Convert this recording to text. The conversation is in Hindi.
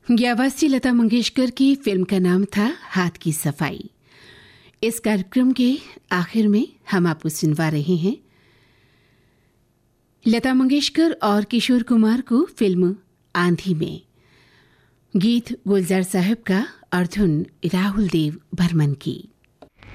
ये आवाज थी लता मंगेशकर की। फिल्म का नाम था हाथ की सफाई। इस कार्यक्रम के आखिर में हम आपको सुनवा रहे हैं लता मंगेशकर और किशोर कुमार को फिल्म आंधी में गीत गुलजार साहब का और धुन राहुल देव बर्मन की।